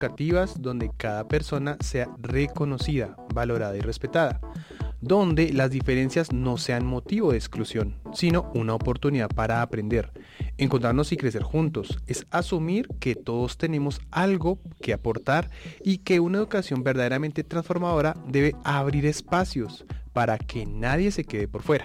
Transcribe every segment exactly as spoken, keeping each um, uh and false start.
educativas donde cada persona sea reconocida, valorada y respetada, donde las diferencias no sean motivo de exclusión, sino una oportunidad para aprender, encontrarnos y crecer juntos. Es asumir que todos tenemos algo que aportar y que una educación verdaderamente transformadora debe abrir espacios para que nadie se quede por fuera.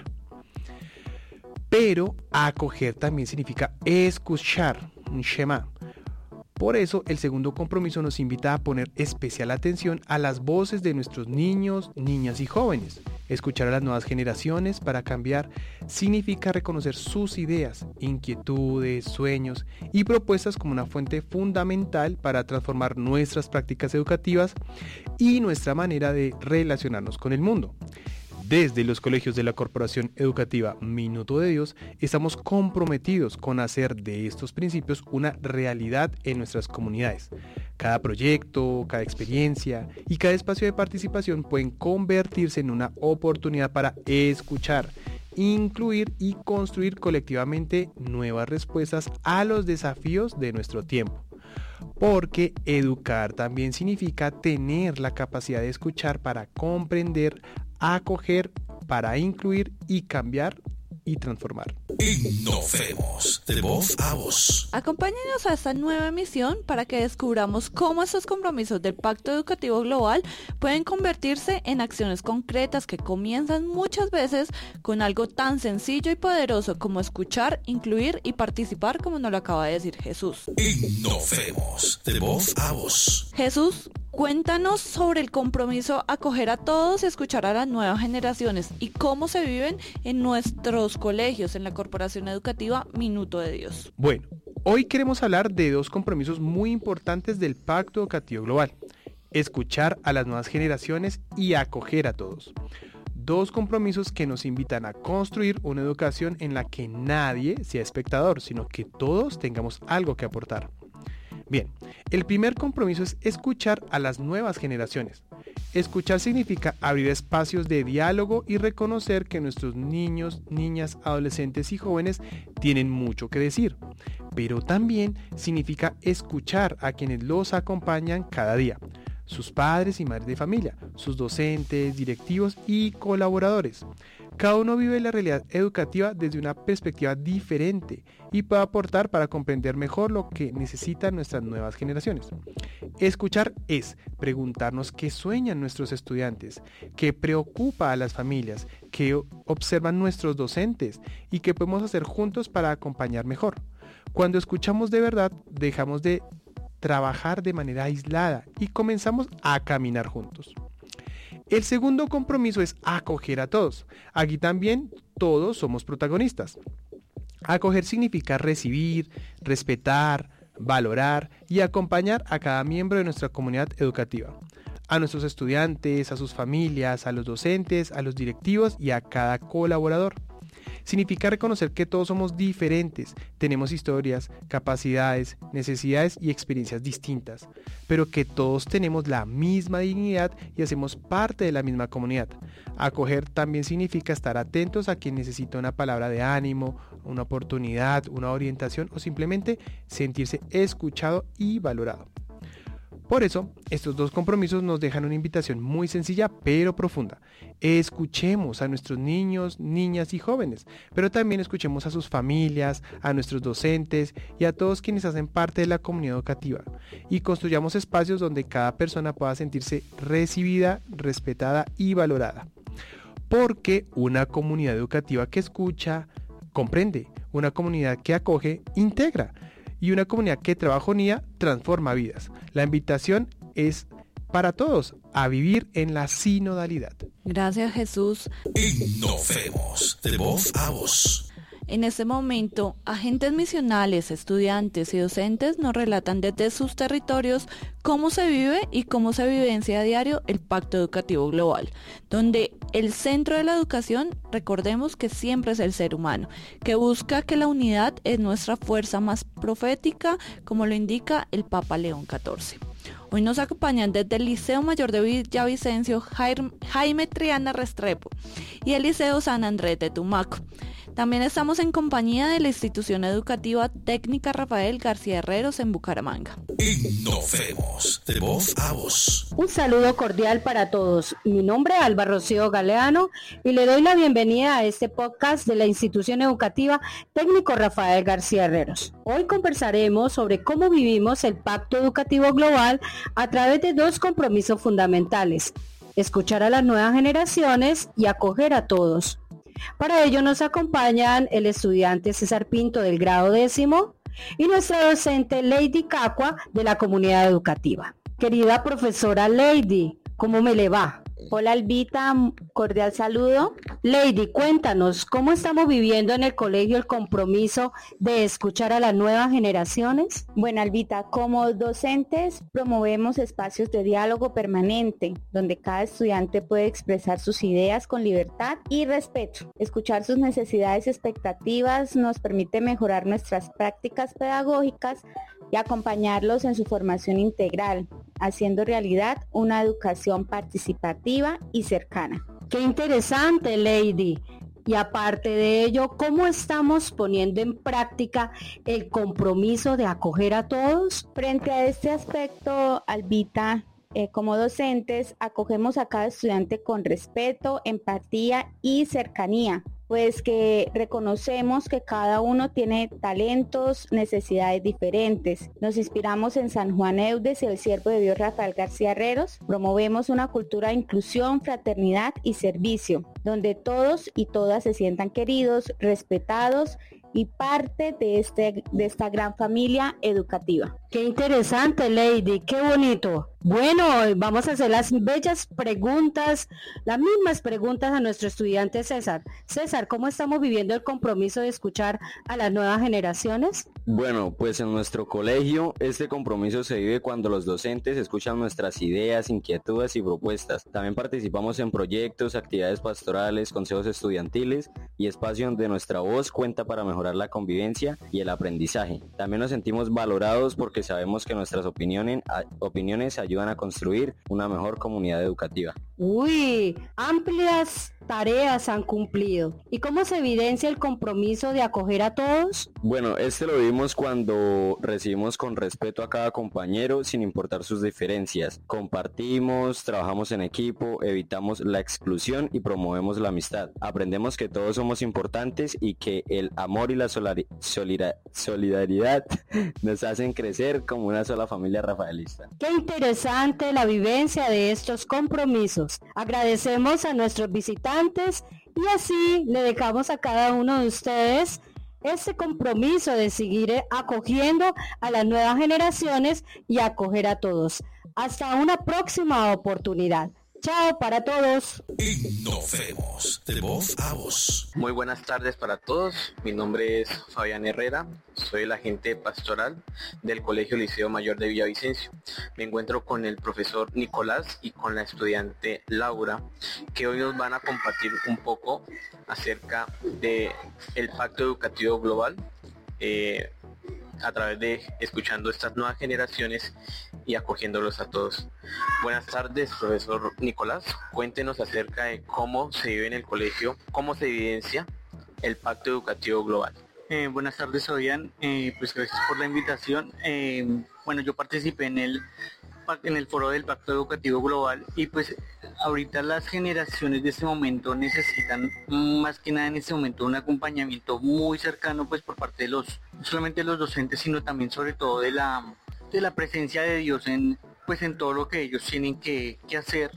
Pero acoger también significa escuchar, un shema. Por eso, el segundo compromiso nos invita a poner especial atención a las voces de nuestros niños, niñas y jóvenes. Escuchar a las nuevas generaciones para cambiar significa reconocer sus ideas, inquietudes, sueños y propuestas como una fuente fundamental para transformar nuestras prácticas educativas y nuestra manera de relacionarnos con el mundo. Desde los colegios de la Corporación Educativa Minuto de Dios, estamos comprometidos con hacer de estos principios una realidad en nuestras comunidades. Cada proyecto, cada experiencia y cada espacio de participación pueden convertirse en una oportunidad para escuchar, incluir y construir colectivamente nuevas respuestas a los desafíos de nuestro tiempo. Porque educar también significa tener la capacidad de escuchar para comprender, acoger, para incluir y cambiar y transformar. Innovemos de voz a voz. Acompáñenos a esta nueva emisión para que descubramos cómo estos compromisos del Pacto Educativo Global pueden convertirse en acciones concretas que comienzan muchas veces con algo tan sencillo y poderoso como escuchar, incluir y participar, como nos lo acaba de decir Jesús. Innovemos de voz a voz. Jesús, cuéntanos sobre el compromiso acoger a todos y escuchar a las nuevas generaciones y cómo se viven en nuestros colegios, en la Corporación Educativa Minuto de Dios. Bueno, hoy queremos hablar de dos compromisos muy importantes del Pacto Educativo Global: escuchar a las nuevas generaciones y acoger a todos. Dos compromisos que nos invitan a construir una educación en la que nadie sea espectador, sino que todos tengamos algo que aportar. Bien, el primer compromiso es escuchar a las nuevas generaciones. Escuchar significa abrir espacios de diálogo y reconocer que nuestros niños, niñas, adolescentes y jóvenes tienen mucho que decir. Pero también significa escuchar a quienes los acompañan cada día: sus padres y madres de familia, sus docentes, directivos y colaboradores. Cada uno vive la realidad educativa desde una perspectiva diferente y puede aportar para comprender mejor lo que necesitan nuestras nuevas generaciones. Escuchar es preguntarnos qué sueñan nuestros estudiantes, qué preocupa a las familias, qué observan nuestros docentes y qué podemos hacer juntos para acompañar mejor. Cuando escuchamos de verdad, dejamos de trabajar de manera aislada y comenzamos a caminar juntos. El segundo compromiso es acoger a todos. Aquí también todos somos protagonistas. Acoger significa recibir, respetar, valorar y acompañar a cada miembro de nuestra comunidad educativa. A nuestros estudiantes, a sus familias, a los docentes, a los directivos y a cada colaborador. Significa reconocer que todos somos diferentes, tenemos historias, capacidades, necesidades y experiencias distintas, pero que todos tenemos la misma dignidad y hacemos parte de la misma comunidad. Acoger también significa estar atentos a quien necesita una palabra de ánimo, una oportunidad, una orientación o simplemente sentirse escuchado y valorado. Por eso, estos dos compromisos nos dejan una invitación muy sencilla pero profunda. Escuchemos a nuestros niños, niñas y jóvenes, pero también escuchemos a sus familias, a nuestros docentes y a todos quienes hacen parte de la comunidad educativa. Y construyamos espacios donde cada persona pueda sentirse recibida, respetada y valorada. Porque una comunidad educativa que escucha, comprende, una comunidad que acoge, integra. Y una comunidad que trabaja unida transforma vidas. La invitación es para todos a vivir en la sinodalidad. Gracias, Jesús. Innovemos de voz a voz. En este momento, agentes misionales, estudiantes y docentes nos relatan desde sus territorios cómo se vive y cómo se vivencia a diario el Pacto Educativo Global, donde el centro de la educación, recordemos que siempre es el ser humano, que busca que la unidad es nuestra fuerza más profética, como lo indica el Papa León catorce. Hoy nos acompañan desde el Liceo Mayor de Villavicencio Jaime Triana Restrepo y el Liceo San Andrés de Tumaco. También estamos en compañía de la institución educativa técnica Rafael García Herreros en Bucaramanga. Innovemos de voz a voz. Un saludo cordial para todos. Mi nombre es Alba Rocío Galeano y le doy la bienvenida a este podcast de la institución educativa técnico Rafael García Herreros. Hoy conversaremos sobre cómo vivimos el Pacto Educativo Global a través de dos compromisos fundamentales: escuchar a las nuevas generaciones y acoger a todos. Para ello nos acompañan el estudiante César Pinto del grado décimo y nuestra docente Lady Cacua de la comunidad educativa. Querida profesora Lady, ¿cómo me le va? Hola Albita, cordial saludo. Lady, cuéntanos, ¿cómo estamos viviendo en el colegio el compromiso de escuchar a las nuevas generaciones? Bueno Albita, como docentes promovemos espacios de diálogo permanente, donde cada estudiante puede expresar sus ideas con libertad y respeto. Escuchar sus necesidades y expectativas nos permite mejorar nuestras prácticas pedagógicas y acompañarlos en su formación integral, haciendo realidad una educación participativa y cercana. ¡Qué interesante, Lady! Y aparte de ello, ¿cómo estamos poniendo en práctica el compromiso de acoger a todos? Frente a este aspecto, Albita, eh, como docentes, acogemos a cada estudiante con respeto, empatía y cercanía, pues que reconocemos que cada uno tiene talentos, necesidades diferentes. Nos inspiramos en San Juan Eudes y el siervo de Dios Rafael García Herreros. Promovemos una cultura de inclusión, fraternidad y servicio, donde todos y todas se sientan queridos, respetados y parte de, este, de esta gran familia educativa. ¡Qué interesante, Lady! ¡Qué bonito! Bueno, vamos a hacer las bellas preguntas, las mismas preguntas a nuestro estudiante César. César, ¿cómo estamos viviendo el compromiso de escuchar a las nuevas generaciones? Bueno, pues en nuestro colegio este compromiso se vive cuando los docentes escuchan nuestras ideas, inquietudes y propuestas. También participamos en proyectos, actividades pastorales, consejos estudiantiles y espacios donde nuestra voz cuenta para mejorar la convivencia y el aprendizaje. También nos sentimos valorados porque sabemos que nuestras opiniones, opiniones ayudan a construir una mejor comunidad educativa. Uy, amplias tareas han cumplido. ¿Y cómo se evidencia el compromiso de acoger a todos? Bueno, este lo vimos cuando recibimos con respeto a cada compañero sin importar sus diferencias. Compartimos, trabajamos en equipo, evitamos la exclusión y promovemos la amistad. Aprendemos que todos somos importantes y que el amor y la solari- solida- solidaridad nos hacen crecer como una sola familia rafaelista. Qué interesante la vivencia de estos compromisos. Agradecemos a nuestros visitantes y así le dejamos a cada uno de ustedes este compromiso de seguir acogiendo a las nuevas generaciones y acoger a todos. Hasta una próxima oportunidad. Chao para todos. Innovemos de voz a voz. Muy buenas tardes para todos. Mi nombre es Fabián Herrera. Soy el agente pastoral del Colegio Liceo Mayor de Villavicencio. Me encuentro con el profesor Nicolás y con la estudiante Laura, que hoy nos van a compartir un poco acerca de el Pacto Educativo Global, eh, a través de escuchando estas nuevas generaciones y acogiéndolos a todos. Buenas tardes, profesor Nicolás. Cuéntenos acerca de cómo se vive en el colegio, cómo se evidencia el Pacto Educativo Global. Eh, buenas tardes, Fabián. Eh, pues gracias por la invitación. Eh, bueno, yo participé en el en el foro del Pacto Educativo Global y pues ahorita las generaciones de este momento necesitan más que nada en este momento un acompañamiento muy cercano pues por parte de los, no solamente de los docentes, sino también sobre todo de la de la presencia de Dios en pues en todo lo que ellos tienen que, que hacer,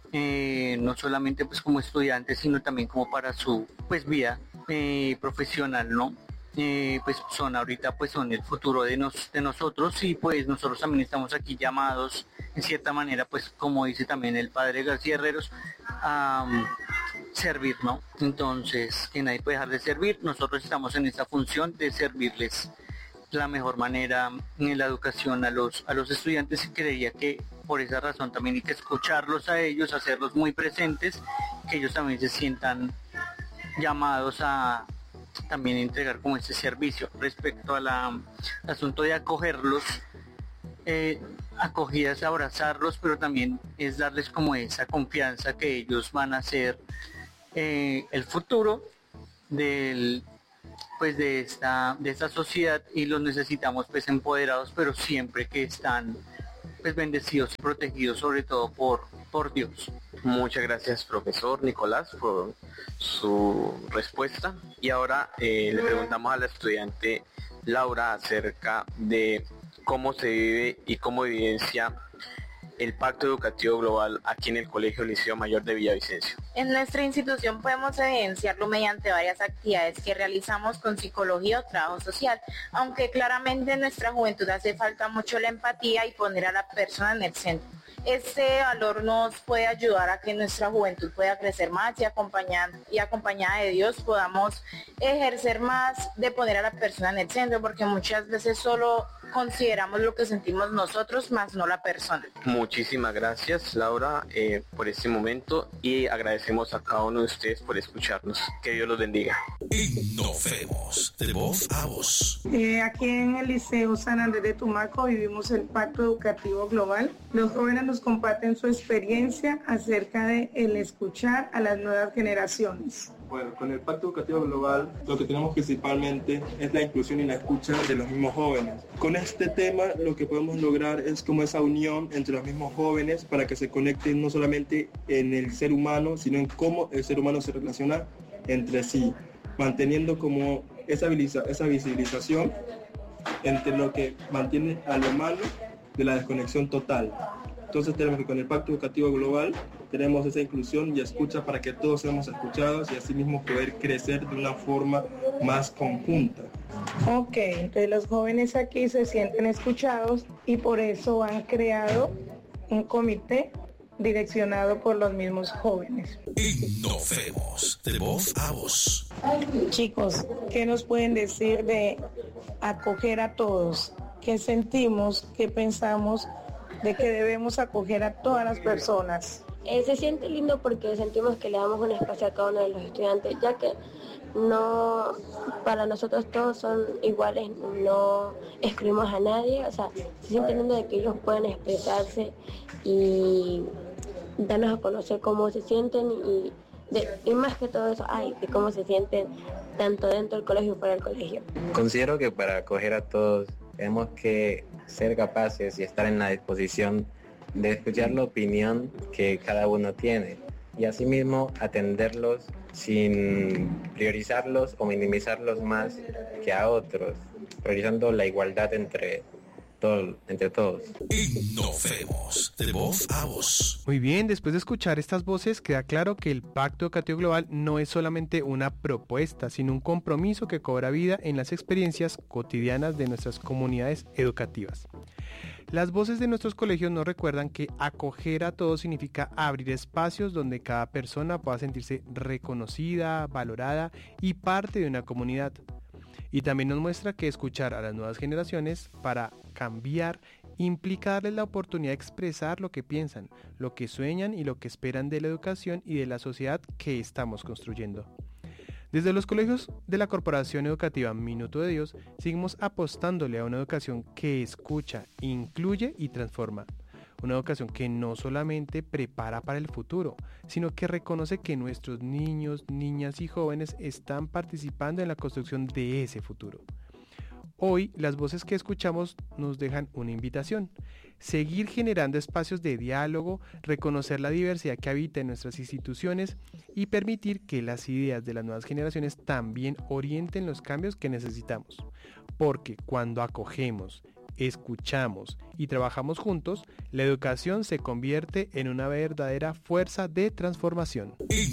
eh, no solamente pues como estudiantes, sino también como para su pues vida eh, profesional, ¿no? Eh, pues son ahorita pues son el futuro de, nos, de nosotros y pues nosotros también estamos aquí llamados en cierta manera pues como dice también el padre García Herreros a um, servir, ¿no? Entonces que nadie puede dejar de servir, nosotros estamos en esta función de servirles la mejor manera en la educación a los, a los estudiantes y creería que por esa razón también hay que escucharlos a ellos, hacerlos muy presentes, que ellos también se sientan llamados a también entregar como ese servicio. Respecto a la al asunto de acogerlos, eh, acogida es abrazarlos, pero también es darles como esa confianza que ellos van a ser eh, el futuro del pues de esta, de esta sociedad y los necesitamos pues empoderados, pero siempre que están pues bendecidos y protegidos sobre todo por, por Dios. Muchas gracias, profesor Nicolás, por su respuesta. Y ahora eh, le preguntamos a la estudiante Laura acerca de cómo se vive y cómo evidencia el Pacto Educativo Global aquí en el Colegio Liceo Mayor de Villavicencio. En nuestra institución podemos evidenciarlo mediante varias actividades que realizamos con psicología o trabajo social, aunque claramente en nuestra juventud hace falta mucho la empatía y poner a la persona en el centro. Este valor nos puede ayudar a que nuestra juventud pueda crecer más y acompañada, y acompañada de Dios podamos ejercer más de poner a la persona en el centro, porque muchas veces solo consideramos lo que sentimos nosotros, más no la persona. Muchísimas gracias, Laura, eh, por este momento, y agradecemos a cada uno de ustedes por escucharnos. Que Dios los bendiga. Innovemos de voz a voz. Eh, aquí en el Liceo San Andrés de Tumaco vivimos el Pacto Educativo Global. Los jóvenes nos comparten su experiencia acerca de el escuchar a las nuevas generaciones. Bueno, con el Pacto Educativo Global lo que tenemos principalmente es la inclusión y la escucha de los mismos jóvenes. Con este tema lo que podemos lograr es como esa unión entre los mismos jóvenes para que se conecten no solamente en el ser humano, sino en cómo el ser humano se relaciona entre sí, manteniendo como esa, esa visibilización entre lo que mantiene al humano de la desconexión total. Entonces tenemos que con el Pacto Educativo Global tenemos esa inclusión y escucha para que todos seamos escuchados y así mismo poder crecer de una forma más conjunta. Ok, entonces los jóvenes aquí se sienten escuchados y por eso han creado un comité direccionado por los mismos jóvenes. Innovemos de voz a voz. Chicos, ¿qué nos pueden decir de acoger a todos? ¿Qué sentimos, qué pensamos de que debemos acoger a todas las personas? Eh, se siente lindo porque sentimos que le damos un espacio a cada uno de los estudiantes, ya que no, para nosotros todos son iguales, no excluimos a nadie, o sea, se siente lindo de que ellos puedan expresarse y darnos a conocer cómo se sienten y, de, y más que todo eso, ay, de cómo se sienten tanto dentro del colegio y fuera del colegio. Considero que para acoger a todos tenemos que ser capaces y estar en la disposición de escuchar la opinión que cada uno tiene y asimismo atenderlos sin priorizarlos o minimizarlos más que a otros, priorizando la igualdad entre, todo, entre todos. Innovemos de voz a voz. Muy bien, después de escuchar estas voces queda claro que el Pacto Educativo Global no es solamente una propuesta, sino un compromiso que cobra vida en las experiencias cotidianas de nuestras comunidades educativas. Las voces de nuestros colegios nos recuerdan que acoger a todos significa abrir espacios donde cada persona pueda sentirse reconocida, valorada y parte de una comunidad. Y también nos muestra que escuchar a las nuevas generaciones para cambiar implica darles la oportunidad de expresar lo que piensan, lo que sueñan y lo que esperan de la educación y de la sociedad que estamos construyendo. Desde los colegios de la Corporación Educativa Minuto de Dios, seguimos apostándole a una educación que escucha, incluye y transforma. Una educación que no solamente prepara para el futuro, sino que reconoce que nuestros niños, niñas y jóvenes están participando en la construcción de ese futuro. Hoy, las voces que escuchamos nos dejan una invitación. Seguir generando espacios de diálogo, reconocer la diversidad que habita en nuestras instituciones y permitir que las ideas de las nuevas generaciones también orienten los cambios que necesitamos. Porque cuando acogemos, escuchamos y trabajamos juntos, la educación se convierte en una verdadera fuerza de transformación.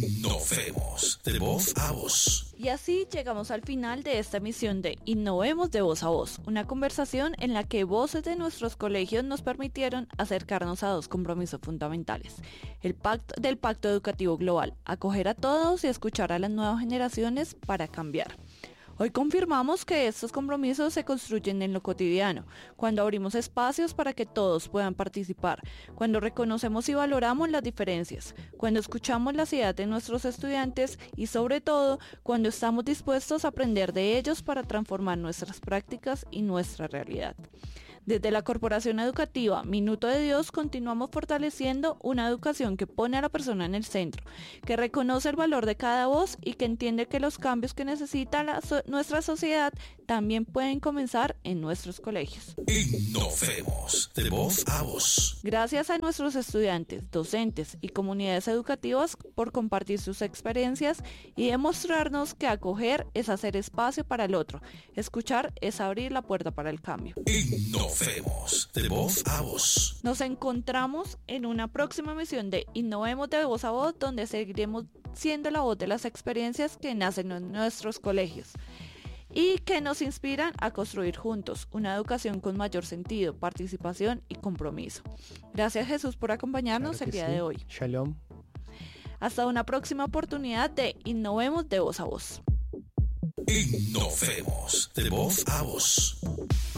Innovemos de voz a voz. Y así llegamos al final de esta emisión de Innovemos de voz a voz, una conversación en la que voces de nuestros colegios nos permitieron acercarnos a dos compromisos fundamentales. El pacto del Pacto Educativo Global, acoger a todos y escuchar a las nuevas generaciones para cambiar. Hoy confirmamos que estos compromisos se construyen en lo cotidiano, cuando abrimos espacios para que todos puedan participar, cuando reconocemos y valoramos las diferencias, cuando escuchamos las ideas de nuestros estudiantes y sobre todo cuando estamos dispuestos a aprender de ellos para transformar nuestras prácticas y nuestra realidad. Desde la Corporación Educativa Minuto de Dios continuamos fortaleciendo una educación que pone a la persona en el centro, que reconoce el valor de cada voz y que entiende que los cambios que necesita la so- nuestra sociedad también pueden comenzar en nuestros colegios. Innovemos de voz a voz. Gracias a nuestros estudiantes, docentes y comunidades educativas por compartir sus experiencias y demostrarnos que acoger es hacer espacio para el otro, escuchar es abrir la puerta para el cambio. Innovemos de voz a voz. Nos encontramos en una próxima emisión de Innovemos de voz a voz, donde seguiremos siendo la voz de las experiencias que nacen en nuestros colegios y que nos inspiran a construir juntos una educación con mayor sentido, participación y compromiso. Gracias, Jesús, por acompañarnos Claro el que día sí. de hoy. Shalom. Hasta una próxima oportunidad de Innovemos de voz a voz. Innovemos de voz a voz.